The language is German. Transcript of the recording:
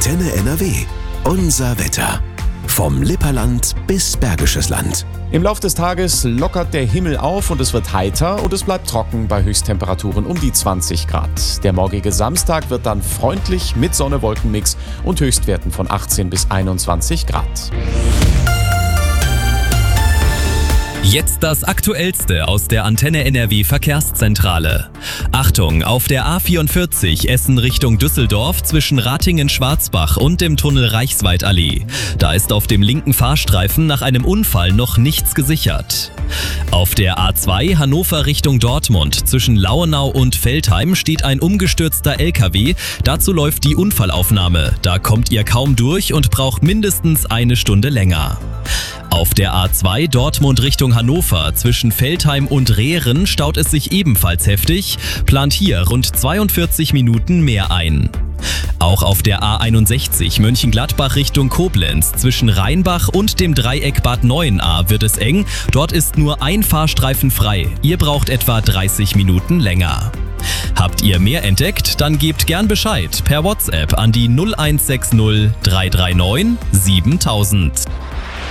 Antenne NRW. Unser Wetter. Vom Lipperland bis Bergisches Land. Im Lauf des Tages lockert der Himmel auf und es wird heiter und es bleibt trocken bei Höchsttemperaturen um die 20 Grad. Der morgige Samstag wird dann freundlich mit Sonne-Wolken-Mix und Höchstwerten von 18 bis 21 Grad. Jetzt das Aktuellste aus der Antenne NRW Verkehrszentrale. Achtung, auf der A44 Essen Richtung Düsseldorf zwischen Ratingen-Schwarzbach und dem Tunnel Reichsweidallee. Da ist auf dem linken Fahrstreifen nach einem Unfall noch nichts gesichert. Auf der A2 Hannover Richtung Dortmund zwischen Lauenau und Veltheim steht ein umgestürzter LKW. Dazu läuft die Unfallaufnahme. Da kommt ihr kaum durch und braucht mindestens eine Stunde länger. Auf der A2 Dortmund Richtung Hannover zwischen Veltheim und Rehren staut es sich ebenfalls heftig, plant hier rund 42 Minuten mehr ein. Auch auf der A61 Mönchengladbach Richtung Koblenz zwischen Rheinbach und dem Dreieck Bad Neuenahr wird es eng, dort ist nur ein Fahrstreifen frei, ihr braucht etwa 30 Minuten länger. Habt ihr mehr entdeckt? Dann gebt gern Bescheid per WhatsApp an die 0160 339 7000.